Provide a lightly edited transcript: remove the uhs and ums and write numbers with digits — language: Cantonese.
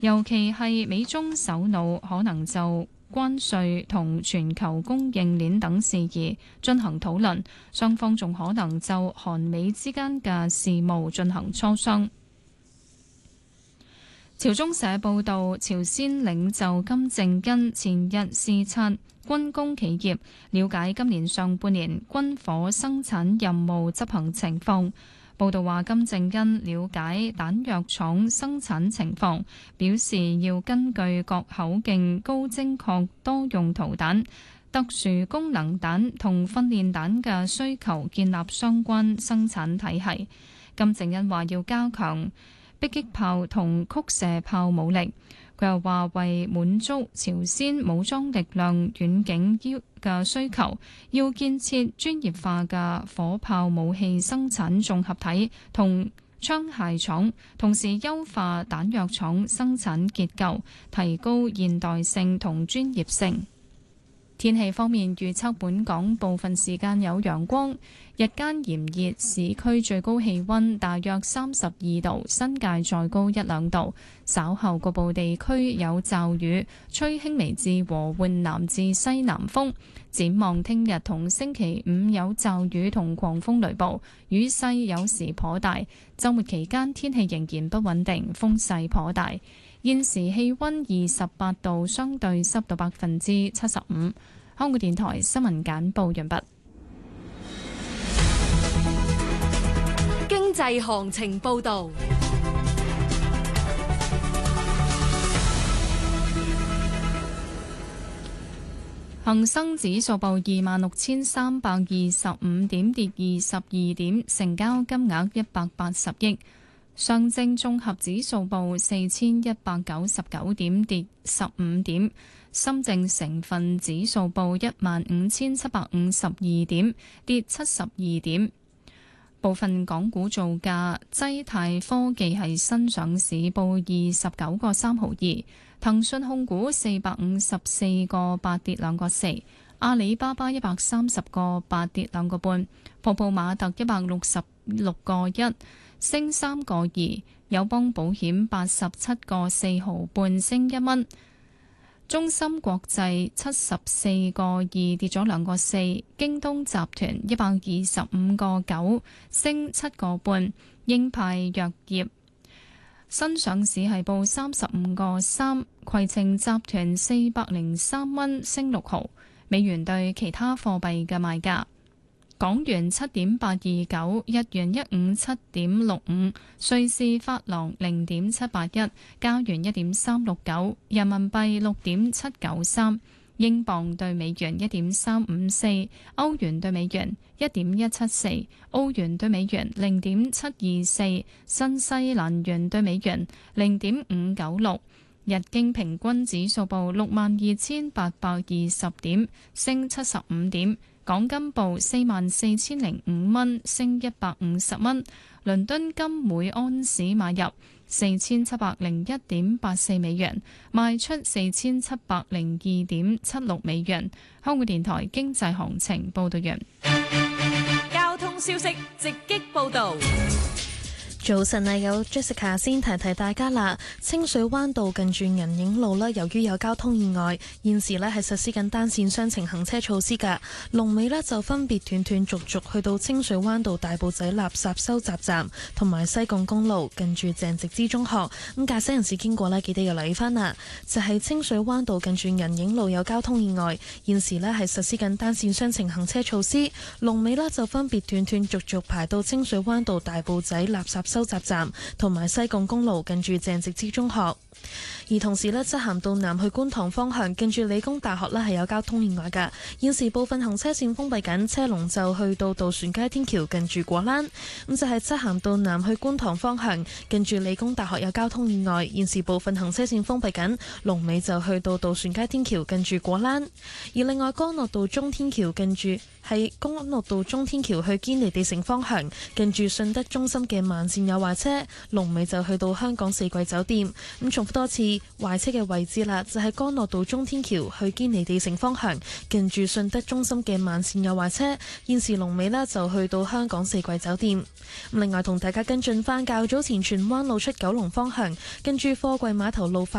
尤其係美中首腦可能就關稅同全球供應鏈等事宜進行討論，雙方仲可能就韓美之間嘅事務進行磋商。朝中社報導，朝鮮領袖金正恩前日視察軍工企業，了解今年上半年軍火生產任務執行情況。報道話，金正恩了解彈藥廠生產情況，表示要根據各口徑高精確多用途彈、特殊功能彈同訓練彈嘅需求，建立相關生產體系。金正恩話要加強迫擊炮同曲射炮武力。佢又話，為滿足朝鮮武裝力量遠景嘅需求，要建設專業化嘅火炮武器生產綜合體同槍械廠，同時優化彈藥廠生產結構，提高現代性同專業性。天氣方面，預測本港部分時間有陽光，日間炎熱，市區最高氣溫大約32度，新界再高1-2度。稍後局部地區有驟雨，吹輕微至和緩南至西南風。展望聽日同星期五有驟雨同狂風雷暴，雨勢有時頗大。週末期間天氣仍然不穩定，風勢頗大。現時氣溫28度，相對濕度75%。香港電台新聞簡報完畢。 經濟行情報道。 恒生指數報26,325點，跌22點，成交金額180億。上證綜合指數報4,199點，跌15點。深證成分指數報15,752點，跌72點。部分港股造價，濟泰科技係新上市，報29個3毫2。騰訊控股454個8，跌2個4。阿里巴巴130個8，跌2個半。泡泡瑪特166個1，升3個2。友邦保險87個4毫半，升1蚊。中芯國際74個2，跌咗2個4。京東集團125個9，升7個半。英派藥業新上市係報35個3。攜程集團403蚊，升6毫。美元對其他貨幣嘅賣價：港元7.829，日元157.65，瑞士法郎0.781，加元1.369，人民幣6.793，英鎊對美元1.354，歐元對美元1.174，澳元對美元0.724，新西蘭元對美元0.596。日經平均指數報62,820點，升75點。港金報44,005蚊，升150蚊。倫敦金每安士買入4,701.84美元，賣出4,702.76美元。香港電台經濟行情報道完。 交通消息直擊報道。 早晨啊，有 Jessica 先提提大家啦。清水灣道近住銀影路啦，由於有交通意外，現時咧係實施緊單線雙程行車措施噶。龍尾咧就分別斷斷續續去到清水灣道大埔仔垃圾收集站，同埋西貢公路近住鄭植之中學。咁駕駛人士經過咧，記得要留意翻啦。就係清水灣道近住銀影路有交通意外，現時咧係實施緊單線雙程行車措施。龍尾咧就分別斷斷續續排到清水灣道大埔仔垃圾收集站同埋西貢公路近住鄭植之中學。而同時呢，漆咸道南去觀塘方向近住理工大學呢係有交通意外㗎，現時部分行車線封閉緊，車龍就去到渡船街天橋近住果欄。咁就係漆咸道南去觀塘方向近住理工大學有交通意外，現時部分行車線封閉緊，龍尾就去到渡船街天橋近住果欄。而另外干諾道中天橋近住係干諾道中天橋去堅尼地城方向近住信德中心嘅慢線線有壞車，龍尾就去到香港四季酒店。咁重複多次壞車嘅位置啦，就係干諾道中天橋去堅尼地城方向，近住順德中心嘅慢線有壞車，現時龍尾呢就去到香港四季酒店。另外同大家跟進返較早前荃灣路出九龍方向，跟住貨櫃碼頭路